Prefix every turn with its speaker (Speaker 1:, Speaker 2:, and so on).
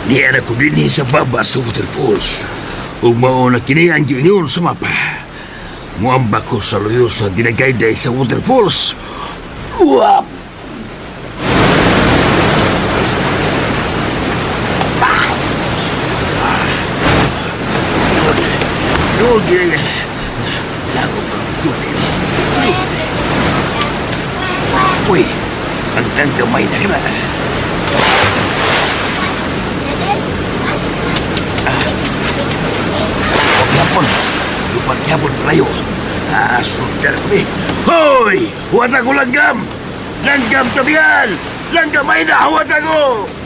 Speaker 1: Niya na ko din sa baba sa waterfalls. Ug mao na kini ang giingon sa mapa. Muamba ko sa luyo sa dinagayday sa waterfalls. Uwap! Yun, lago ka yun. Uy, ang gamay na ka na. Huwag lupang yapon palayo. Sundar kami. Hoy! Huwag ako langgam! Langgam tabihan! Langgam ay na! Huwag ako!